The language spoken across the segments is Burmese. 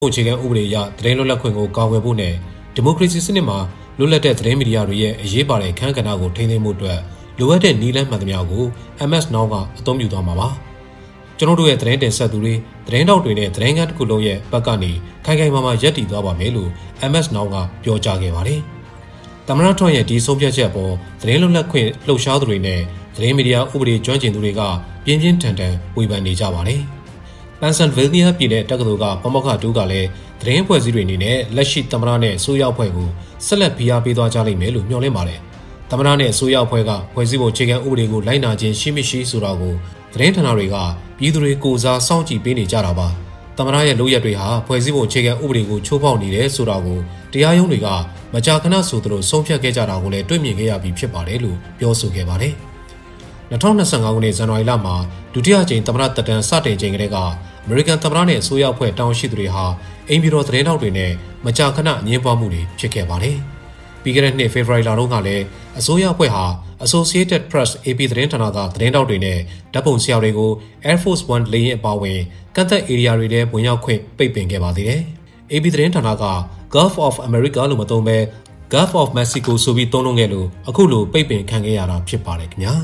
အခြေခံဥပဒေအရသတင်းလွတ်လပ်ခွင့်ကိုကာကွယ်ဖို့နဲ့ဒီမိုကရေစီစနစ်မှာလွတ်လပ်တဲ့သတင်းမီဒီယာတွေရဲ့အရေးပါတဲ့အခန်းကဏ္ဍကိုထိန်းသိမ်းမှုအတွက်လိုအပ်တဲ့နည်းလမ်းမှန်သမျှကို MS Now ကအသုံးပြုသွားမှာပါကျွန်တော်တို့ရဲ့သတင်းတင်ဆက်သူတွေသတင်းတောက်တွေနဲ့သတင်းကားတစ်ခုလုံးရဲ့ဘက်ကနေခိုင်ခိုင်မာမာရပ်တည်သွားပါမယ်လို့ MS Now ကပြောကြားခဲ့ပါတယ်သမ္မတထွန်းရဲ့ဒီဆုံးဖြတ်ချက်ပေါ်သတင်းလွတ်လပ်ခွင့်လှုပ်ရှားသူတွေနဲ့သတင်းမီဒီယာဥပဒေကျွမ်းကျင်သူတွေကပြင်းပြင်းထန်ထန်ဝေဖန်နေကြပါတယ်ပန်ဆန်ဗေးနီးယားပြည်နယ်တက္ကသိုလ်ကပမောက္ခတူကလည်းသတင်းဖွဲ့စည်းတွေအနေနဲ့လက်ရှိသမ္မတနဲ့အစိုးရအဖွဲ့ကိုဆက်လက်ဖိအားပေးသွားကြလိမ့်မယ်လို့မျှော်လင့်ပါတယ်။သမ္မတနဲ့အစိုးရအဖွဲ့ကဖွဲ့စည်းပုံအခြေခံဥပဒေကိုလိုက်နာခြင်းရှိမရှိဆိုတာကိုသတင်းဌာနတွေကပြည်သူတွေကိုစားစောင့်ကြည့်ပေးနေကြတာပါ။သမ္မတရဲ့လုပ်ရက်တွေဟာဖွဲ့စည်းပုံအခြေခံဥပဒေကိုချိုးဖောက်နေတယ်ဆိုတာကိုတရားရုံးတွေကမကြာခဏဆိုသလိုဆုံးဖြတ်ခဲ့ကြတာကိုလည်းတွေ့မြင်ခဲ့ရပြီးဖြစ်ပါတယ်လို့ပြောဆိုခဲ့ပါတယ်။2025ခုနှစ်ဇန်နဝါရီလမှာဒုတိယကြိမ်သမ္မတသက်တမ်းစတင်ချိန်ကတည်းကအမေရိကန်သမ္မတနဲ့အစိုးရအဖွဲ့တာဝန်ရှိသူတွေဟာအိမ်ပြည်တော်သတင်းတောက်တွေနဲ့မကြာခဏအငြင်းပွားမှုတွေဖြစ်ခဲ့ပါတယ်။ပြီးခဲ့တဲ့နှစ်ဖေဖော်ဝါရီလတုန်းကလည်းအစိုးရအဖွဲ့ဟာ Associated Press AP သတင်းဌာနကသတင်းတောက်တွေနဲ့ဓာတ်ပုံဆရာတွေကို Air Force One လေယာဉ်အပါအဝင်ကန့်သတ်ဧရိယာတွေထဲဝင်ရောက်ခွင့်ပိတ်ပင်ခဲ့ပါသေးတယ်။ AP သတင်းဌာနက Gulf of America လို့မသုံးဘဲ Gulf of Mexico ဆိုပြီးသုံးနှုန်းခဲ့လို့အခုလိုပိတ်ပင်ခံခဲ့ရတာဖြစ်ပါတယ်ခင်ဗျာ။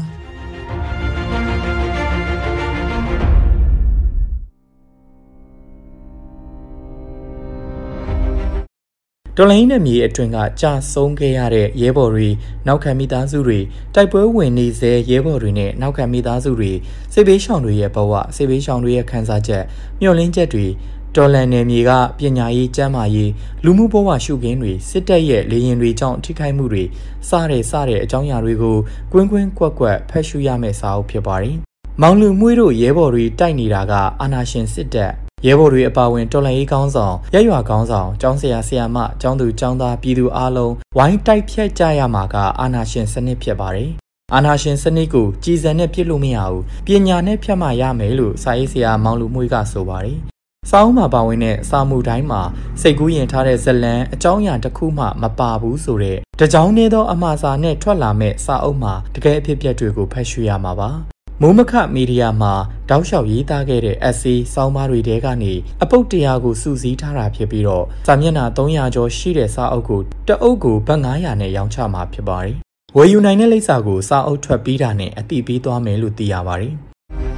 တော်လိုင်းနဲ့မြေအတွင်းကကြာဆုံးခဲ့ရတဲ့ရဲဘော်တွေနောက်ခံမိသားစုတွေတိုက်ပွဲဝင်နေစေရဲဘော်တွေနဲ့နောက်ခံမိသားစုတွေစစ်ဘေးရှောင်တွေရဲ့ဘဝစစ်ဘေးရှောင်တွေရဲ့ခံစားချက်မျှော်လင့်ချက်တွေတော်လန်နယ်မြေကပညာရေးကျန်းမာရေးလူမှုဘဝရှုခင်းတွေစစ်တပ်ရဲ့လေရင်တွေကြောင့်ထိခိုက်မှုတွေစတဲ့အကြောင်းအရာတွေကိုကွင်းကွင်းကွက်ကွက်ဖတ်ရှုရမယ့်စာအုပ်ဖြစ်ပါတယ်။မောင်လူမှုတို့ရဲဘော်တွေတိုက်နေတာကအာဏာရှင်စစ်တပ်ရဲဘော်တွေအပါအဝင်တော်လှန်ရေးကောင်းဆောင်ရက်ရွာကောင်းဆောင်ကျောင်းဆရာဆရာမကျောင်းသူကျောင်းသားပြည်သူအားလုံးဝိုင်းတိုက်ဖြတ်ကြရမှာကအာဏာရှင်စနစ်ဖြစ်ပါတယ်။အာဏာရှင်စနစ်ကိုကြည်စံနဲ့ပြစ်လို့မရဘူးပညာနဲ့ဖြတ်မှရမယ်လို့စာရေးဆရာမောင်လူမှုကဆိုပါတယ်။စာအုပ်မှာပါဝင်တဲ့စာမှုတိုင်းမှာစိတ်ကူးရင်ထားတဲ့ဇလံအကြောင်းအရာတစ်ခုမှမပါဘူးဆိုတဲ့တကြောင်နေသောအမှားစာနဲ့ထွက်လာမဲ့စာအုပ်မှာတကယ်အဖြစ်အပျက်တွေကိုဖတ်ရှုရမှာပါ။မိုးမခမီဒီယာမှာတောက်လျှောက်ရေးသားခဲ့တဲ့ essay ဆောင်းပါးတွေထဲကနေအပုတ်100ကိုစုစည်းထားတာဖြစ်ပြီးတော့စာမျက်နှာ300ကျော်ရှိတဲ့စာအုပ်ကိုတအုပ်ကိုဘတ်900နဲ့ရောင်းချမှာဖြစ်ပါတယ်။ဝယ်ယူနိုင်တဲ့လိပ်စာကိုစာအုပ်ထွက်ပြီးတာနဲ့အတိပေးသွားမယ်လို့သိရပါတယ်။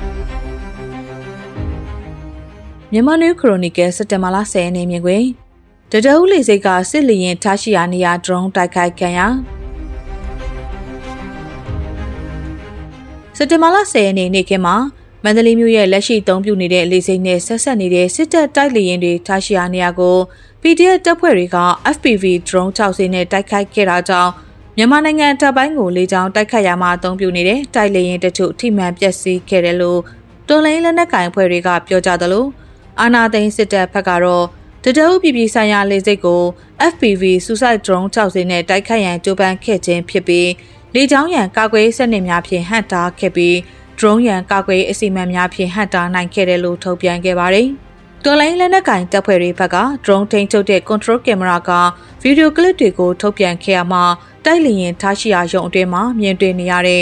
Myanmar New Chronicle စက်တင်ဘာလ10ရက်နေ့မြင်ကွယ်တတအုပ်လေစိတ်ကစစ်လျင်ထားရှိရာနေရာ drone တိုက်ခိုက်ခံရစက်တင်ဘာလ10ရက်နေ့နေ့ခင်းမှာမန္တလေးမြို့ရဲ့လက်ရှိအုံပြုနေတဲ့လေစိတ်နဲ့ဆက်ဆက်နေတဲ့စစ်တပ်တိုက်လေရင်တွေထားရှိရာနေရာကို PDF တပ်ဖွဲ့တွေက FPV drone 6စင်းနဲ့တိုက်ခိုက်ခဲ့တာကြောင့်မြန်မာနိုင်ငံတပ်ပိုင်းကိုလေကြောင်းတိုက်ခိုက်ရမှာအုံပြုနေတဲ့တိုက်လေရင်တချို့ထိမှန်ပျက်စီးခဲ့တယ်လို့တော်လိုင်းလက်နက်ကိုင်အဖွဲ့တွေကပြောကြသလိုအာနာသိန်းစစ်တပ်ဘက်ကတော့တတအုပ်ပြည်ပြည်ဆိုင်ရာလေစိတ်ကို FPV Suicide Drone 6စင်းနဲ့တိုက်ခိုက်ရန်ကြိုးပမ်းခဲ့ခြင်းဖြစ်ပြီးလေကြောင်းရန်ကာကွယ်စနစ်များဖြင့်ဟန့်တားခဲ့ပြီး drone ရန်ကာကွယ်အစီအမံများဖြင့်ဟန့်တားနိုင်ခဲ့တယ်လို့ထုတ်ပြန်ခဲ့ပါတယ်။တော်လိုင်းလက်နက်ကင်တပ်ဖွဲ့တွေဘက်က drone ထိန်းချုပ်တဲ့ control camera ကဗီဒီယိုကလစ်တွေကိုထုတ်ပြန်ခဲ့ရမှာတိုက်လေရင်ထားရှိရာရုံအတွင်းမှာမြင်တွေ့နေရတဲ့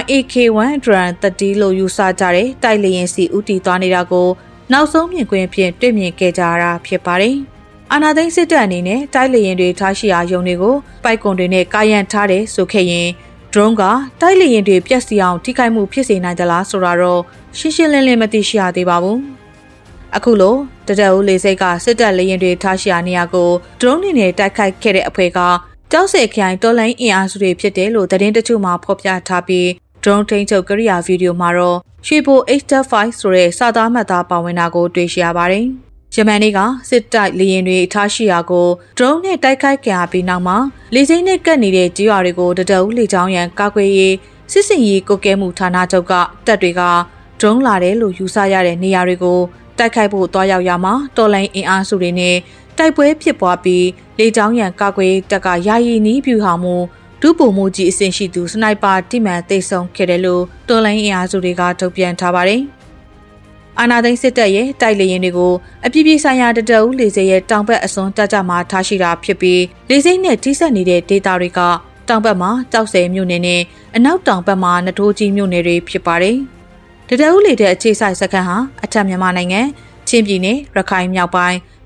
1AK130 လို့ယူဆကြတဲ့တိုက်လေရင်စီဦးတည်သွားနေတာကိုနောက်ဆုံးမြင်ကွင်းဖြင့်တွေ့မြင်ခဲ့ကြရတာဖြစ်ပါတယ်။အာနာသိန်းစစ်တပ်အနေနဲ့တိုက်လေရင်တွေထားရှိရာရုံတွေကိုပိုက်ကွန်တွေနဲ့ကာရန်ထားတယ်ဆိုခဲ့ရင်drone ကတိုက်လေရင်တွေပြက်စီအောင်ထိခိုက်မှုဖြစ်စေနိုင်သလားဆိုတာတော့ရှင်းရှင်းလင်းလင်းမသိရှိရသေးပါဘူး။အခုလိုတတအုပ်လေစိတ်ကစစ်တပ်လေရင်တွေထားရှိရာနေရာကို drone နဲ့တိုက်ခိုက်ခဲ့တဲ့အဖွဲ့ကကြောက်စဲခိုင်တော်လိုင်းအင်အားစုတွေဖြစ်တယ်လို့သတင်းတချို့မှဖော်ပြထားပြီး drone ထိန်းချုပ်ကိရိယာဗီဒီယိုမှာတော့ရွှေဘို H5 ဆိုတဲ့စာသားမှတ်သားပါဝင်တာကိုတွေ့ရှိရပါတယ်။ဂျမန်နေ့ကစစ်တိုက်လေရင်တွေထားရှိရာကို drone နဲ့တိုက်ခိုက်ခံရပြီးနောက်မှာလေစိမ်းနဲ့ကပ်နေတဲ့ကြေးရွာတွေကိုတတအုပ်လေကြောင်းရန်ကာကွယ်ရေးစစ်စင်ရေးကုတ်ကဲမှုဌာနချုပ်ကတပ်တွေက drone လာတယ်လို့ယူဆရတဲ့နေရာတွေကိုတိုက်ခိုက်ဖို့တွားရောက်ရမှာတော်လိုင်းအင်အားစုတွေနဲ့တိုက်ပွဲဖြစ်ပွားပြီးလေကြောင်းရန်ကာကွယ်တပ်ကယာယီနီးပြူဟာမှုဒုပုံမှုကြီးအဆင့်ရှိသူစနိုက်ပါတိမှန်သိဆုံးခဲ့တယ်လို့တော်လိုင်းအင်အားစုတွေကထုတ်ပြန်ထားပါတယ်။အာနာသိန်းစစ်တပ်ရဲ့တိုက်လေရင်တွေကိုအပြည်ပြည်ဆိုင်ရာတတအုပ်လေဆိပ်ရဲ့တောင်ဘက်အစွန်းတပ်ကြမှာထားရှိတာဖြစ်ပြီးလေဆိပ်နဲ့ထိစပ်နေတဲ့ဒေသတွေကတောင်ဘက်မှာကြောက်စဲမြို့နယ်နဲ့အနောက်တောင်ဘက်မှာနထိုးကြီးမြို့နယ်တွေဖြစ်ပါတယ်။တတအုပ်လေတဲ့အခြေစိုက်စခန်းဟာအထက်မြန်မာနိုင်ငံချင်းပြည်နယ်ရခိုင်မြောက်ပိုင်း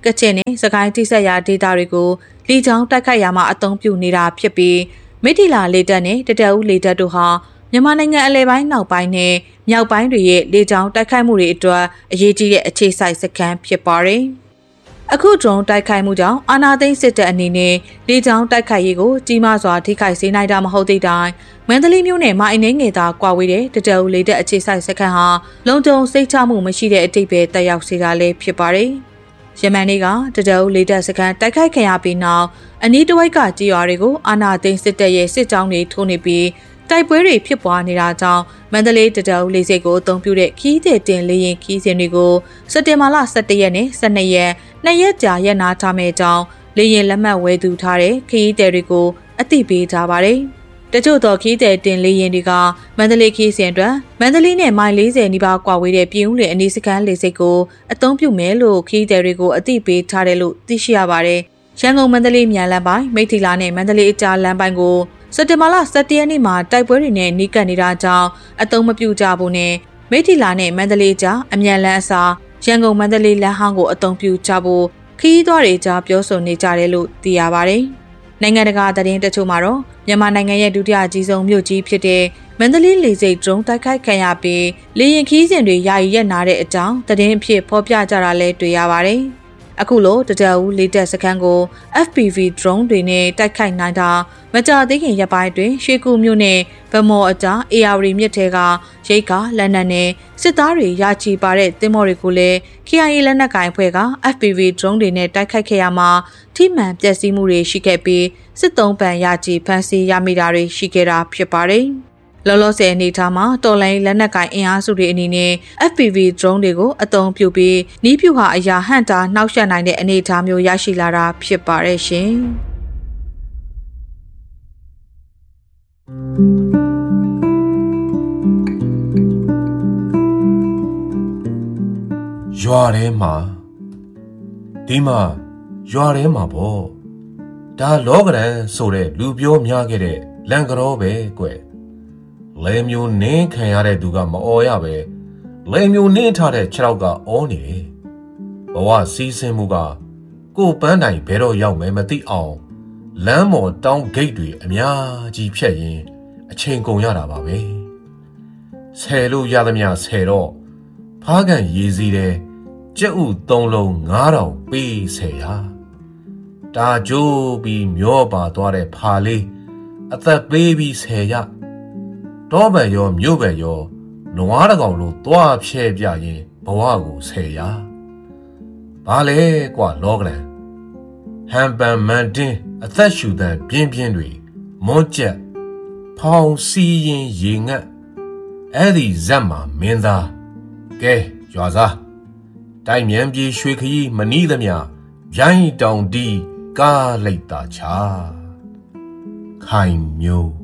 ကချင်နဲ့စကိုင်းတိဆက်ရာဒေသတွေကိုလေကြောင်းတိုက်ခိုက်ရာမှာအသုံးပြုနေတာဖြစ်ပြီးမိထီလာလေတပ်နဲ့တတအူးလေတပ်တို့ဟာမြန်မာနိုင်ငံအလဲပိုင်းနောက်ပိုင်းနဲ့မြောက်ပိုင်းတွေရဲ့လေကြောင်းတိုက်ခိုက်မှုတွေအတွက်အရေးကြီးတဲ့အခြေစိုက်စခန်းဖြစ်ပါတယ်။အခုဒရုန်းတိုက်ခိုက်မှုကြောင့်အာဏာသိမ်းစစ်တပ်အနေနဲ့လေကြောင်းတိုက်ခိုက်ရေးကိုကြီးမားစွာထိခိုက်စေနိုင်တာမဟုတ်သေးတိုင်းမန္တလေးမြို့နယ်မှာအင်းငယ်သာကွာဝေးတဲ့တတအူးလေတပ်အခြေစိုက်စခန်းဟာလုံခြုံစိတ်ချမှုမရှိတဲ့အထိပ္ပယ်တက်ရောက်စေတာလည်းဖြစ်ပါတယ်။ယမန်နေ့ကတတအူးလေတပ်စခန်းတိုက်ခိုက်ခံရပြီးနောက်အနီးတစ်ဝိုက်ကကြေးရွာတွေကိုအာဏာသိမ်းစစ်တပ်ရဲ့စစ်ကြောင်းတွေထိုးနေပြီးတိုက်ပွဲတွေဖြစ်ပွားနေတာကြောင့်မန္တလေးတတအူးလေဆိပ်ကိုအသုံးပြုတဲ့ခီးတဲ့တင်လေရင်ခီးစဉ်တွေကိုစက်တင်ဘာလ17ရက်နဲ့12ရက်2ရက်ကြာရက်နာထားမဲ့ကြောင်းလေရင်လက်မှတ်ဝယ်သူထားတဲ့ခီးတဲ့တွေကိုအသိပေးထားပါတယ်။တချို့သောခီးတဲ့တင်လေရင်တွေကမန္တလေးခီးစဉ်အတွက်မန္တလေးနဲ့မိုင်40နီးပါးကွာဝေးတဲ့ပြည်ဦးလွင်အနီးစခန်းလေဆိပ်ကိုအသုံးပြုမယ်လို့ခီးတဲ့တွေကိုအသိပေးထားတယ်လို့သိရှိရပါတယ်။ရန်ကုန်မန္တလေးမြန်လမ်းပိုင်းမိထီလာနဲ့မန္တလေးအကြားလမ်းပိုင်းကိုစက်တင်ဘာလ17ရက်နေ့မှာတိုက်ပွဲတွေနဲ့နှီးကပ်နေတာကြောင့်အသုံးမပြုကြဘူးနဲ့မိထီလာနဲ့မန္တလေးကြားအမြန်လမ်းအစားရန်ကုန်မန္တလေးလမ်းဟောင်းကိုအသုံးပြုကြဖို့ခရီးသွားတွေကြားပြောဆိုနေကြတယ်လို့သိရပါတယ်။နိုင်ငံတကာသတင်းတချို့မှာတော့မြန်မာနိုင်ငံရဲ့ဒုတိယအကြီးဆုံးမြို့ကြီးဖြစ်တဲ့မန္တလေးလေဆိပ်ဒရုန်းတိုက်ခိုက်ခံရပြီးလေယာဉ်ခီးစဉ်တွေယာယီရပ်နာတဲ့အကြောင်းသတင်းအဖြစ်ဖော်ပြကြတာလည်းတွေ့ရပါတယ်။အခုလိုတတအူးလေတပ်စခန်းကို FPV drone တွေနဲ့တိုက်ခိုက်နိုင်တာမကြာသေးခင်ရက်ပိုင်းတွင်ရွှေကူမြို့နယ်ဗမော်အကြား AR မြစ်ထဲကရိတ်ကလက်နက်နဲ့စစ်သားတွေရာချီပါတဲ့သင်္ဘောတွေကိုလည်း KIA လက်နက်ကိုင်အဖွဲ့က FPV drone တွေနဲ့တိုက်ခိုက်ခဲ့ရမှာထိမှန်ပျက်စီးမှုတွေရှိခဲ့ပြီးစစ်သုံးပန်ရာချီဖမ်းဆီးရမိတာတွေရှိခဲ့တာဖြစ်ပါတယ်။လောလောဆယ်အနေထားမှာတော်လိုင်းလက်နက်ကိုင်အင်အားစုတွေအနေနဲ့ FPV drone တွေကိုအသုံးပြုပြီးနီးပြူဟာအရာဟန့်တာနှောက်ယှက်နိုင်တဲ့အနေအထားမျိုးရရှိလာတာဖြစ်ပါတယ်ရှင်။ရွာထဲမှာဒီမှာရွာထဲမှာပေါ့ဒါလောကရန်ဆိုတဲ့လူပြောများခဲ့တဲ့လန်ကရောပဲကွယ်လဲမျိုးနင်းခံရတဲ့သူကမအော်ရပဲလဲမျိုးနင်းထားတဲ့ခြေထောက်ကအော်နေတယ်ဘဝစီးဆင်းမှုကကိုပန်းတိုင်ဘယ်တော့ရောက်မယ်မသိအောင်လမ်းမော်တောင်းဂိတ်တွေအများကြီးဖြတ်ရင်အချိန်ကုန်ရတာပါပဲဆယ်လို့ရသမျှဆယ်တော့ဖားကန်ရေးစည်းတဲ့ကြက်ဥ3လုံး9000ပေးဆယ်ရဒါကြိုးပြီးမျောပါသွားတဲ့ဖာလေးအသက်ပေးပြီးဆယ်ရတောပံရောမြို့ပံရောနွားတကောင်လိုသွားဖြဲပြရင်ဘဝကိုဆယ်ရဘာလဲကွာလောကလန်ဟမ်ပန်မန်တင်းအသက်ရှူသံပြင်းပြင်းတွေမွန်းကျက်ဖောင်စီရင်ရေငတ်အဲ့ဒီဇက်မှာမင်းသားကဲရွာစားတိုက်မြန်ပြေရွှေခရီးမနီးသမျှရိုင်းတောင်တီးကားလိုက်တာချာခိုင်မျိုး